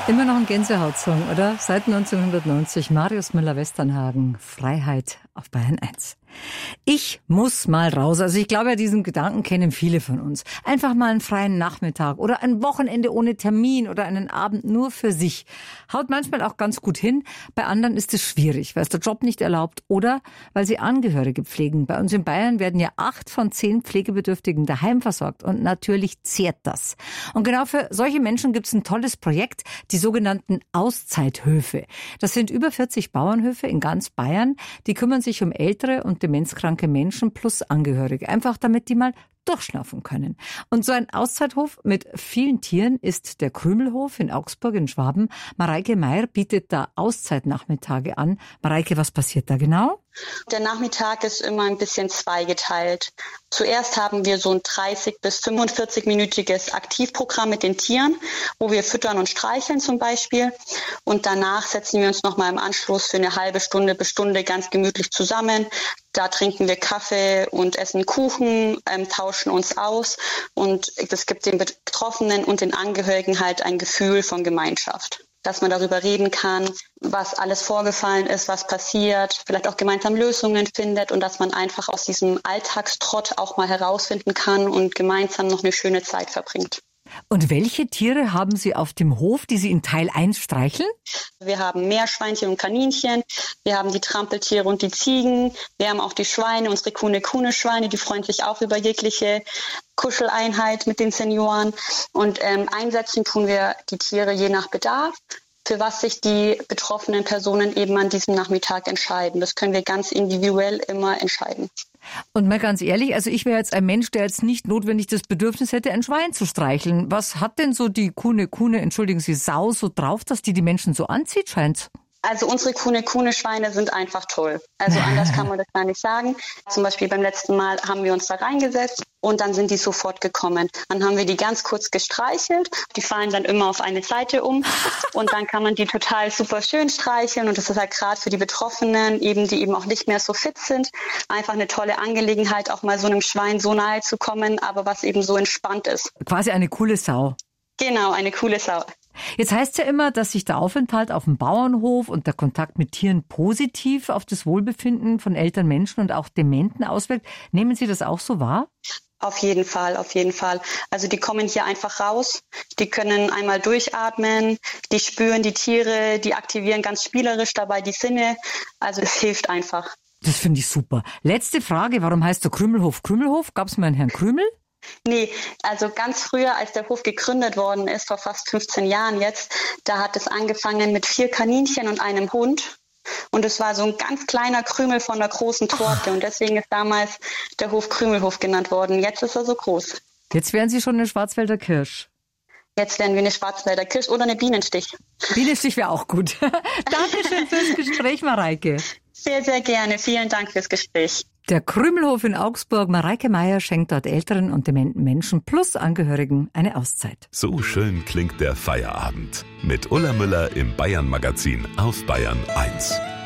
Immer noch ein Gänsehautsong, oder? Seit 1990, Marius Müller-Westernhagen, Freiheit auf Bayern 1. Ich muss mal raus. Also ich glaube ja, diesen Gedanken kennen viele von uns. Einfach mal einen freien Nachmittag oder ein Wochenende ohne Termin oder einen Abend nur für sich. Haut manchmal auch ganz gut hin. Bei anderen ist es schwierig, weil es der Job nicht erlaubt oder weil sie Angehörige pflegen. Bei uns in Bayern werden ja 8 von 10 Pflegebedürftigen daheim versorgt und natürlich zehrt das. Und genau für solche Menschen gibt es ein tolles Projekt, die sogenannten Auszeithöfe. Das sind über 40 Bauernhöfe in ganz Bayern. Die kümmern sich um ältere und demenzkranke Menschen plus Angehörige. Einfach damit die mal durchschnaufen können. Und so ein Auszeithof mit vielen Tieren ist der Krümelhof in Augsburg in Schwaben. Mareike Meier bietet da Auszeitnachmittage an. Mareike, was passiert da genau? Der Nachmittag ist immer ein bisschen zweigeteilt. Zuerst haben wir so ein 30- bis 45-minütiges Aktivprogramm mit den Tieren, wo wir füttern und streicheln zum Beispiel. Und danach setzen wir uns nochmal im Anschluss für eine halbe Stunde bis Stunde ganz gemütlich zusammen. Da trinken wir Kaffee und essen Kuchen, tauschen uns aus. Und das gibt den Betroffenen und den Angehörigen halt ein Gefühl von Gemeinschaft. Dass man darüber reden kann, was alles vorgefallen ist, was passiert, vielleicht auch gemeinsam Lösungen findet und dass man einfach aus diesem Alltagstrott auch mal herausfinden kann und gemeinsam noch eine schöne Zeit verbringt. Und welche Tiere haben Sie auf dem Hof, die Sie in Teil 1 streicheln? Wir haben Meerschweinchen und Kaninchen, wir haben die Trampeltiere und die Ziegen, wir haben auch die Schweine, unsere Kune-Kune-Schweine, die freuen sich auch über jegliche Kuscheleinheit mit den Senioren. Und einsetzen tun wir die Tiere je nach Bedarf, für was sich die betroffenen Personen eben an diesem Nachmittag entscheiden. Das können wir ganz individuell immer entscheiden. Und mal ganz ehrlich, also ich wäre jetzt ein Mensch, der jetzt nicht notwendig das Bedürfnis hätte, ein Schwein zu streicheln. Was hat denn so die entschuldigen Sie, Sau so drauf, dass die Menschen so anzieht, scheint's? Also unsere Kune-Kune-Schweine sind einfach toll. Also anders kann man das gar nicht sagen. Zum Beispiel beim letzten Mal haben wir uns da reingesetzt und dann sind die sofort gekommen. Dann haben wir die ganz kurz gestreichelt. Die fallen dann immer auf eine Seite um und dann kann man die total super schön streicheln. Und das ist halt gerade für die Betroffenen, eben die eben auch nicht mehr so fit sind, einfach eine tolle Angelegenheit, auch mal so einem Schwein so nahe zu kommen, aber was eben so entspannt ist. Quasi eine coole Sau. Genau, eine coole Sau. Jetzt heißt es ja immer, dass sich der Aufenthalt auf dem Bauernhof und der Kontakt mit Tieren positiv auf das Wohlbefinden von älteren Menschen und auch Dementen auswirkt. Nehmen Sie das auch so wahr? Auf jeden Fall, auf jeden Fall. Also die kommen hier einfach raus, die können einmal durchatmen, die spüren die Tiere, die aktivieren ganz spielerisch dabei die Sinne. Also es hilft einfach. Das finde ich super. Letzte Frage, warum heißt der Krümelhof Krümelhof? Gab es mal einen Herrn Krümel? Nee, also ganz früher, als der Hof gegründet worden ist, vor fast 15 Jahren jetzt, da hat es angefangen mit 4 Kaninchen und einem Hund. Und es war so ein ganz kleiner Krümel von der großen Torte. Und deswegen ist damals der Hof Krümelhof genannt worden. Jetzt ist er so groß. Jetzt wären Sie schon eine Schwarzwälder Kirsch. Jetzt werden wir eine Schwarzwälder Kirsch oder eine Bienenstich. Bienenstich wäre auch gut. Dankeschön fürs Gespräch, Mareike. Sehr, sehr gerne. Vielen Dank fürs Gespräch. Der Krümelhof in Augsburg. Mareike Meier schenkt dort älteren und dementen Menschen plus Angehörigen eine Auszeit. So schön klingt der Feierabend. Mit Ulla Müller im Bayern-Magazin auf Bayern 1.